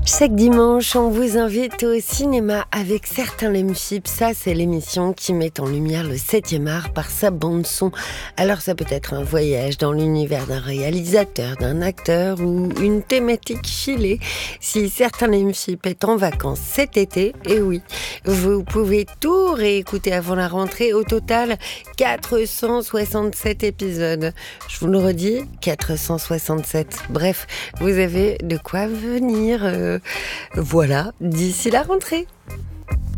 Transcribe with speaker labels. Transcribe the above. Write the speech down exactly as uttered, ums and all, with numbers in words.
Speaker 1: Chaque dimanche, on vous invite au cinéma avec Certains l'aiment chips. Ça, c'est l'émission qui met en lumière le septième art par sa bande-son. Alors, ça peut être un voyage dans l'univers d'un réalisateur, d'un acteur ou une thématique filée. Si Certains l'aiment chips est en vacances cet été, et oui, vous pouvez tout réécouter avant la rentrée. Au total, quatre cent soixante-sept épisodes. Je vous le redis, quatre cent soixante-sept. Bref, vous avez de quoi venir. Euh, voilà, d'ici la rentrée.